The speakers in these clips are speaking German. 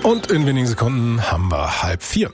Und in wenigen Sekunden haben wir 3:30.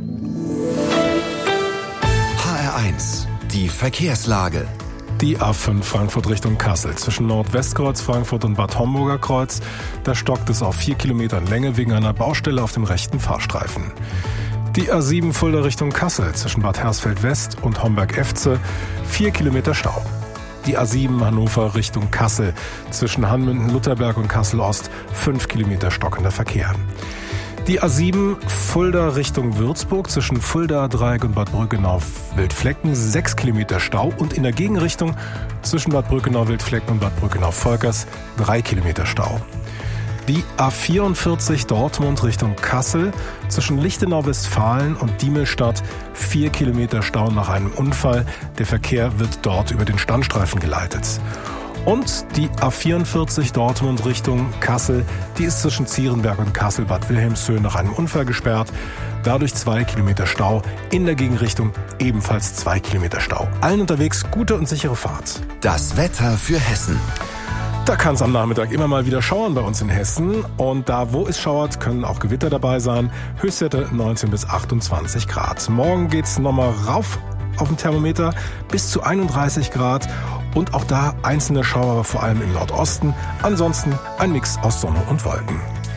HR1, die Verkehrslage. Die A5 Frankfurt Richtung Kassel. Zwischen Nordwestkreuz Frankfurt und Bad Homburger Kreuz. Da stockt es auf 4 Kilometern Länge wegen einer Baustelle auf dem rechten Fahrstreifen. Die A7 Fulda Richtung Kassel. Zwischen Bad Hersfeld West und Homberg-Efze. 4 Kilometer Stau. Die A7 Hannover Richtung Kassel. Zwischen Hanmünden-Lutherberg und Kassel-Ost 5 Kilometer stockender Verkehr. Die A7 Fulda Richtung Würzburg zwischen Fulda Dreieck und Bad Brückenau-Wildflecken 6 Kilometer Stau und in der Gegenrichtung zwischen Bad Brückenau-Wildflecken und Bad Brückenau-Volkers 3 Kilometer Stau. Die A44 Dortmund Richtung Kassel zwischen Lichtenau-Westfalen und Diemelstadt 4 Kilometer Stau nach einem Unfall. Der Verkehr wird dort über den Standstreifen geleitet. Und die A44 Dortmund Richtung Kassel, die ist zwischen Zierenberg und Kassel-Bad Wilhelmshöhe nach einem Unfall gesperrt. Dadurch 2 Kilometer Stau, in der Gegenrichtung ebenfalls 2 Kilometer Stau. Allen unterwegs gute und sichere Fahrt. Das Wetter für Hessen. Da kann es am Nachmittag immer mal wieder schauern bei uns in Hessen. Und da, wo es schauert, können auch Gewitter dabei sein. Höchstwerte 19 bis 28 Grad. Morgen geht's nochmal rauf auf dem Thermometer bis zu 31 Grad. Und auch da einzelne Schauer, aber vor allem im Nordosten. Ansonsten ein Mix aus Sonne und Wolken.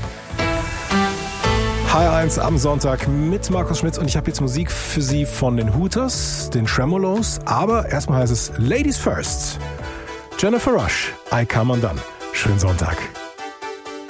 HR1 am Sonntag mit Markus Schmitz und ich habe jetzt Musik für Sie von den Hooters, den Tremolos. Aber erstmal heißt es Ladies First. Jennifer Rush, I Come Undone. Schönen Sonntag.